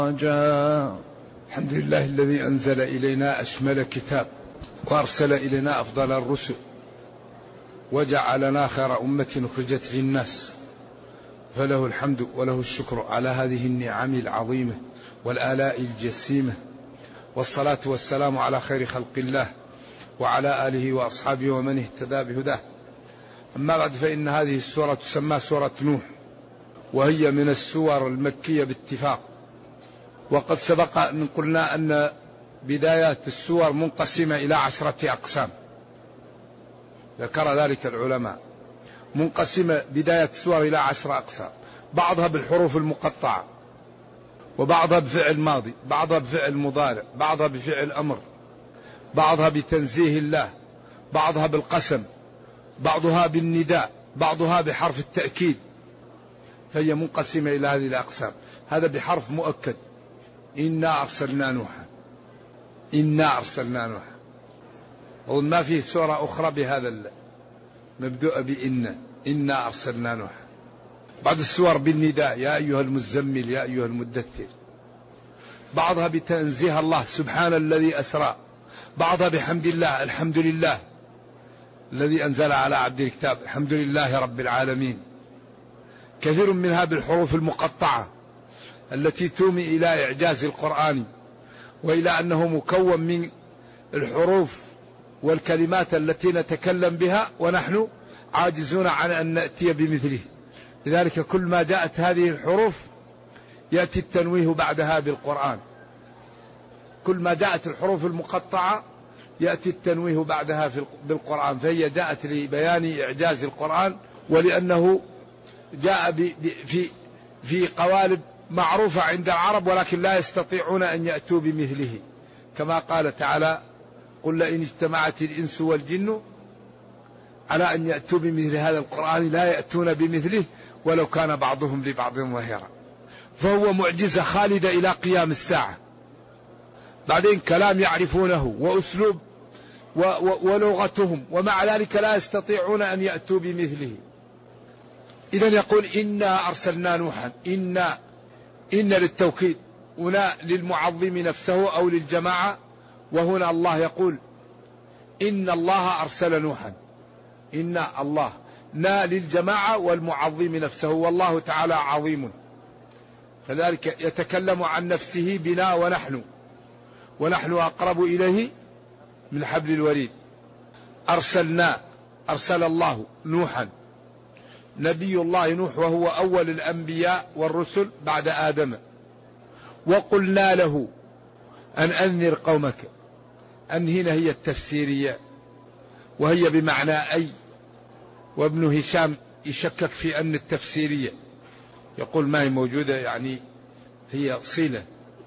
الحمد لله الذي أنزل إلينا أشمل كتاب وأرسل إلينا أفضل الرسل وجعلنا خير أمة أخرجت للناس، فله الحمد وله الشكر على هذه النعم العظيمة والآلاء الجسيمة، والصلاة والسلام على خير خلق الله وعلى آله وأصحابه ومن اهتدى بهداه. أما بعد، فإن هذه السورة تسمى سورة نوح، وهي من السور المكية باتفاق. وقد سبق أن قلنا أن بدايات السور منقسمة إلى 10 أقسام، ذكر ذلك العلماء. منقسمة بداية السور إلى 10 أقسام، بعضها بالحروف المقطعة، وبعضها بفعل ماضي، بعضها بفعل مضارع، بعضها بفعل أمر، بعضها بتنزيه الله، بعضها بالقسم، بعضها بالنداء، بعضها بحرف التأكيد. فهي منقسمة إلى هذه الأقسام. هذا بحرف مؤكد: إنا أرسلنا نوحا، إنا أرسلنا نوحا. وما فيه سورة أخرى بهذا مبدوء إنا أرسلنا نوحا. بعض السور بالنداء: يا أيها المزمل، يا أيها المدثر. بعضها بتنزيه الله: سبحان الذي أسرى. بعضها بحمد الله: الحمد لله الذي أنزل على عبد الكتاب، الحمد لله رب العالمين. كثير منها بالحروف المقطعة التي تومي إلى إعجاز القرآن، وإلى أنه مكون من الحروف والكلمات التي نتكلم بها ونحن عاجزون عن أن نأتي بمثله. لذلك كل ما جاءت هذه الحروف يأتي التنويه بعدها بالقرآن. كل ما جاءت الحروف المقطعة يأتي التنويه بعدها بالقرآن. فهي جاءت لبيان إعجاز القرآن، ولأنه جاء في قوالب معروفة عند العرب، ولكن لا يستطيعون أن يأتوا بمثله، كما قال تعالى: قل لئن اجتمعت الإنس والجن على أن يأتوا بمثل هذا القرآن لا يأتون بمثله ولو كان بعضهم لبعض ظهيرا. فهو معجزة خالدة إلى قيام الساعة. بعدين كلام يعرفونه وأسلوب ولغتهم، ومع ذلك لا يستطيعون أن يأتوا بمثله. إذن يقول: إنا أرسلنا نوحا. إن للتوكيد، هنا للمعظم نفسه أو للجماعة، وهنا الله يقول: إن الله أرسل نوحا. إن الله للجماعة والمعظم نفسه، والله تعالى عظيم، فذلك يتكلم عن نفسه بنا ونحن أقرب إليه من حبل الوريد. أرسل الله نوحا، نبي الله نوح، وهو أول الأنبياء والرسل بعد آدم. وقلنا له أن أنذر قومك. أن هنا هي التفسيرية، وهي بمعنى أي. وابن هشام يشكك في أن التفسيرية، يقول ما هي موجودة، يعني هي صلة.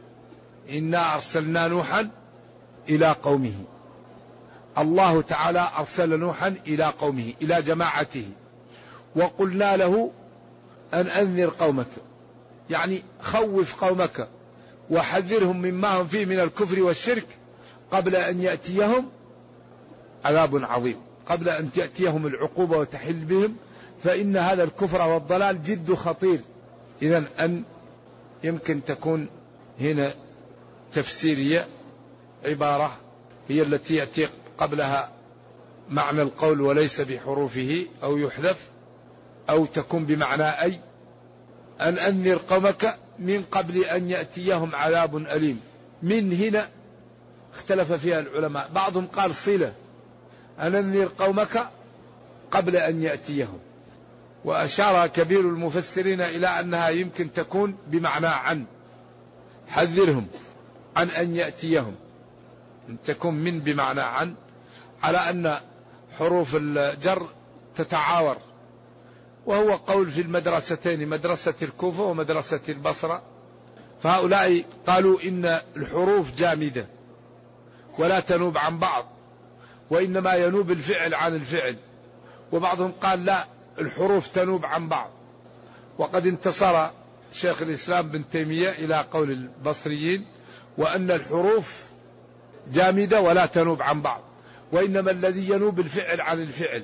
إنا أرسلنا نوحا إلى قومه. الله تعالى أرسل نوحا إلى قومه، إلى جماعته. وقلنا له أن أنذر قومك، يعني خوف قومك وحذرهم مما هم فيه من الكفر والشرك قبل أن يأتيهم عذاب عظيم، قبل أن تأتيهم العقوبة وتحل بهم، فإن هذا الكفر والضلال جد خطير. إذن أن يمكن تكون هنا تفسيرية، عبارة هي التي يأتي قبلها معنى القول وليس بحروفه، أو يحذف، أو تكون بمعنى أي. أن أنذر قومك من قبل أن يأتيهم عذاب أليم. من هنا اختلف فيها العلماء، بعضهم قال صلة، أن أنذر قومك قبل أن يأتيهم. وأشار كبير المفسرين إلى أنها يمكن تكون بمعنى عن، حذرهم عن أن يأتيهم، تكون من بمعنى عن، على أن حروف الجر تتعاور. وهو قول في المدرستين، مدرسة الكوفة ومدرسة البصرة. فهؤلاء قالوا إن الحروف جامدة ولا تنوب عن بعض، وإنما ينوب الفعل عن الفعل. وبعضهم قال لا، الحروف تنوب عن بعض. وقد انتصر شيخ الإسلام بن تيمية إلى قول البصريين، وأن الحروف جامدة ولا تنوب عن بعض، وإنما الذي ينوب الفعل عن الفعل.